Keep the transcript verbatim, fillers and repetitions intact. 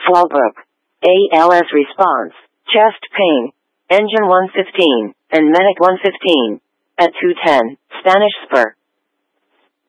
Fallbrook. A L S response, chest pain, engine one fifteen, and medic one fifteen. At two ten, Spanish Spur.